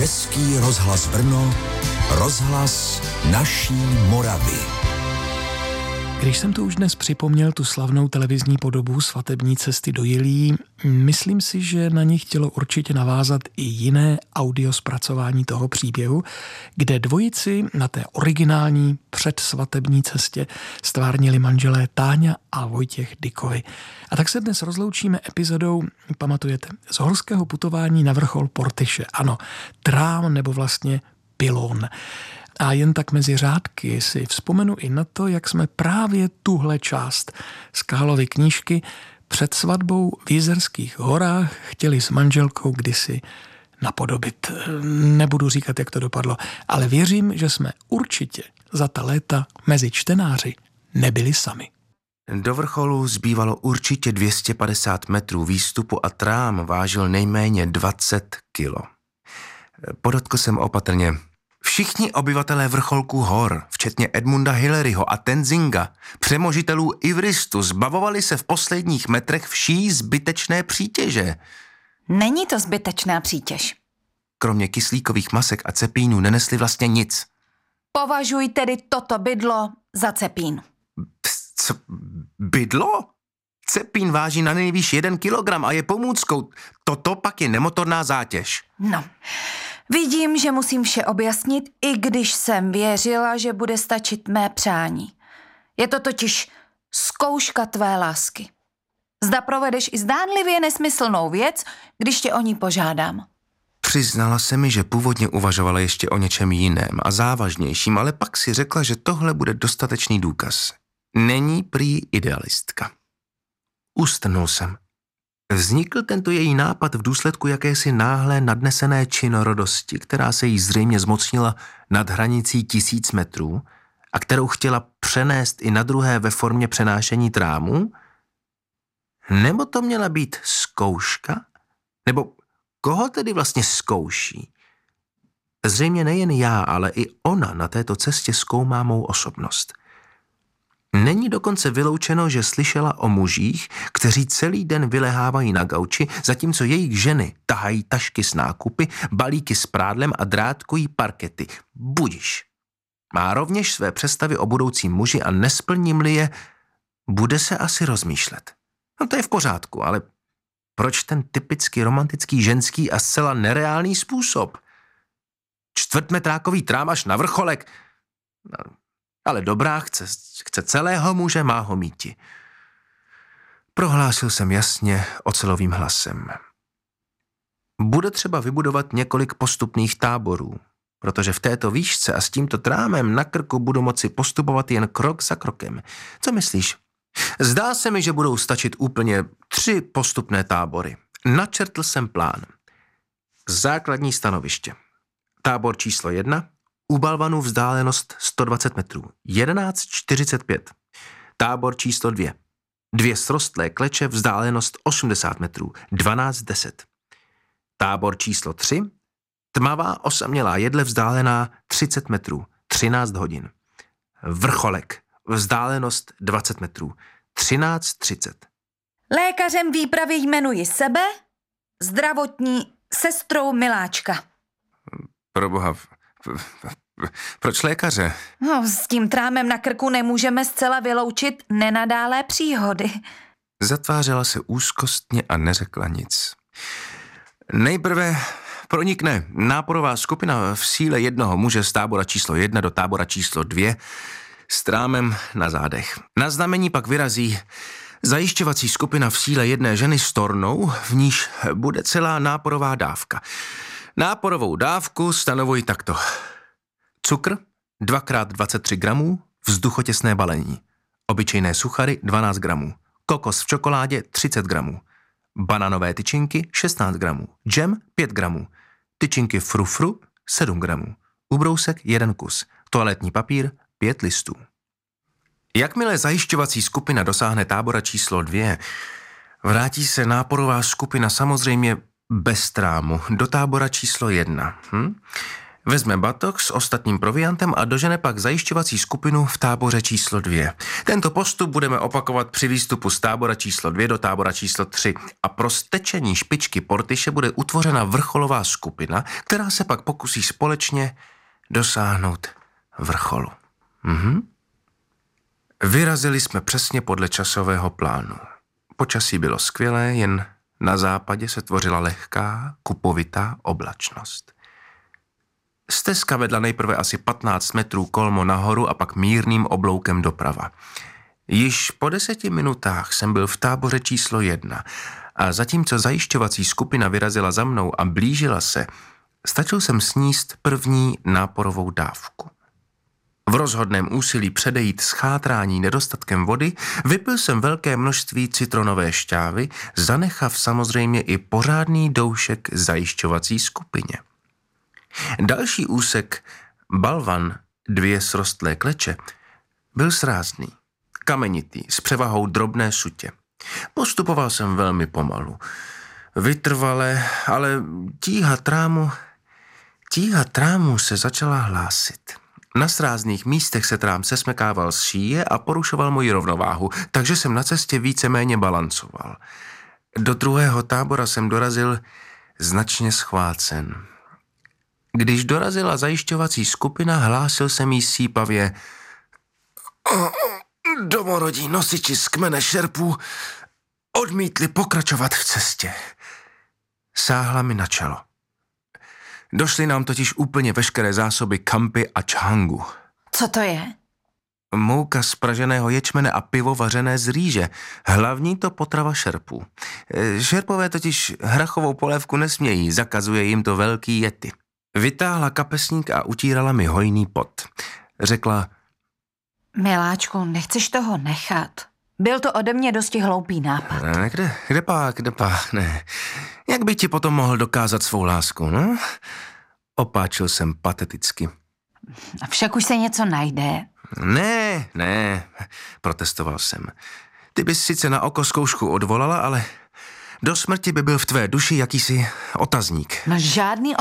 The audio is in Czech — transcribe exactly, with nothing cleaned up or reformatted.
Český rozhlas Brno, rozhlas naší Moravy. Když jsem tu už dnes připomněl tu slavnou televizní podobu Svatební cesty do Jilí, myslím si, že na ní chtělo určitě navázat i jiné audio zpracování toho příběhu, kde dvojici na té originální předsvatební cestě stvárnili manželé Táňa a Vojtěch Dykovi. A tak se dnes rozloučíme epizodou, pamatujete, z horského putování na vrchol Portyše. Ano, trám nebo vlastně pilón. A jen tak mezi řádky si vzpomenu i na to, jak jsme právě tuhle část z Kálovy knížky před svatbou v Jizerských horách chtěli s manželkou kdysi napodobit. Nebudu říkat, jak to dopadlo, ale věřím, že jsme určitě za ta léta mezi čtenáři nebyli sami. Do vrcholu zbývalo určitě dvě stě padesát metrů výstupu a trám vážil nejméně dvacet kilo. Podotkl jsem opatrně. Všichni obyvatelé vrcholků hor, včetně Edmunda Hilleryho a Tenzinga, přemožitelů Ivristu, zbavovali se v posledních metrech vší zbytečné přítěže. Není to zbytečná přítěž. Kromě kyslíkových masek a cepínů nenesli vlastně nic. Považuj tedy toto bydlo za cepín. Co? Bydlo? Cepín váží na nejvýš jeden kilogram a je pomůckou. Toto pak je nemotorná zátěž. No, vidím, že musím vše objasnit, i když jsem věřila, že bude stačit mé přání. Je to totiž zkouška tvé lásky. Zda provedeš i zdánlivě nesmyslnou věc, když tě o ní požádám. Přiznala se mi, že původně uvažovala ještě o něčem jiném a závažnějším, ale pak si řekla, že tohle bude dostatečný důkaz. Není prý idealistka. Ustrnul jsem. Vznikl tento její nápad v důsledku jakési náhlé nadnesené činorodosti, která se jí zřejmě zmocnila nad hranicí tisíc metrů a kterou chtěla přenést i na druhé ve formě přenášení trámů? Nebo to měla být zkouška? Nebo koho tedy vlastně zkouší? Zřejmě nejen já, ale i ona na této cestě zkoumá mou osobnost. Není dokonce vyloučeno, že slyšela o mužích, kteří celý den vylehávají na gauči, zatímco jejich ženy tahají tašky s nákupy, balíky s prádlem a drátkují parkety. Budiš. Má rovněž své představy o budoucím muži a nesplním-li je, bude se asi rozmýšlet. No to je v pořádku, ale proč ten typicky romantický ženský a zcela nereálný způsob? Čtvrtmetrákový trám až na vrcholek. No, ale dobrá, chce, chce celého muže, má ho míti. Prohlásil jsem jasně ocelovým hlasem. Bude třeba vybudovat několik postupných táborů, protože v této výšce a s tímto trámem na krku budu moci postupovat jen krok za krokem. Co myslíš? Zdá se mi, že budou stačit úplně tři postupné tábory. Načrtl jsem plán. Základní stanoviště. Tábor číslo jedna. U balvanu vzdálenost sto dvacet metrů, jedenáct čtyřicet pět. Tábor číslo dvě. Dvě srostlé kleče, vzdálenost osmdesát metrů, dvanáct deset. Tábor číslo tři. Tmavá osamělá jedle vzdálená třicet metrů, třináct hodin. Vrcholek, vzdálenost dvacet metrů, třináct třicet. Lékařem výpravy jmenuji sebe, zdravotní sestrou Miláčka. Proboha, proč lékaře? No, s tím trámem na krku nemůžeme zcela vyloučit nenadálé příhody. Zatvářela se úzkostně a neřekla nic. Nejprve pronikne náporová skupina v síle jednoho muže z tábora číslo jedna do tábora číslo dvě s trámem na zádech. Na znamení pak vyrazí zajišťovací skupina v síle jedné ženy s tornou, v níž bude celá náporová dávka. Náporovou dávku stanovuji takto. Cukr dva krát dvacet tři gramů, vzduchotěsné balení. Obyčejné suchary dvanáct gramů. Kokos v čokoládě třicet gramů. Bananové tyčinky šestnáct gramů. Džem pět gramů. Tyčinky frufru sedm gramů. Ubrousek jeden kus. Toaletní papír pět listů. Jakmile zajišťovací skupina dosáhne tábora číslo dvě, vrátí se náporová skupina samozřejmě bez trámu do tábora číslo jedna. Hm? Vezme batoh s ostatním proviantem a dožene pak zajišťovací skupinu v táboře číslo dvě. Tento postup budeme opakovat při výstupu z tábora číslo dvě do tábora číslo tři a pro stečení špičky Portyše bude utvořena vrcholová skupina, která se pak pokusí společně dosáhnout vrcholu. Mhm. Vyrazili jsme přesně podle časového plánu. Počasí bylo skvělé, jen na západě se tvořila lehká, kupovitá oblačnost. Stezka vedla nejprve asi patnáct metrů kolmo nahoru a pak mírným obloukem doprava. Již po deseti minutách jsem byl v táboře číslo jedna a zatímco zajišťovací skupina vyrazila za mnou a blížila se, stačil jsem sníst první náporovou dávku. V rozhodném úsilí předejít schátrání nedostatkem vody vypil jsem velké množství citronové šťávy, zanechav samozřejmě i pořádný doušek zajišťovací skupině. Další úsek, balvan, dvě srostlé kleče, byl srázný, kamenitý, s převahou drobné sutě. Postupoval jsem velmi pomalu, vytrvale, ale tíha trámu, tíha trámu se začala hlásit. Na srázných místech se trám sesmekával z šíje a porušoval moji rovnováhu, takže jsem na cestě víceméně balancoval. Do druhého tábora jsem dorazil značně schvácen. Když dorazila zajišťovací skupina, hlásil jsem jí sípavě: Domorodí nosiči z kmene šerpů odmítli pokračovat v cestě. Sáhla mi na čelo. Došly nám totiž úplně veškeré zásoby kampy a čhangu. Co to je? Mouka z praženého ječmene a pivo vařené z rýže. Hlavní to potrava šerpů. Šerpové totiž hrachovou polévku nesmějí, zakazuje jim to velký yeti. Vytáhla kapesník a utírala mi hojný pot. Řekla: Miláčku, nechceš toho nechat? Byl to ode mě dosti hloupý nápad. Ne, kde, kde pak, kde pak, ne. Jak by ti potom mohl dokázat svou lásku, no? Opáčil jsem pateticky. Však už se něco najde. Ne, ne, protestoval jsem. Ty bys sice na oko zkoušku odvolala, ale do smrti by byl v tvé duši jakýsi otazník. No žádný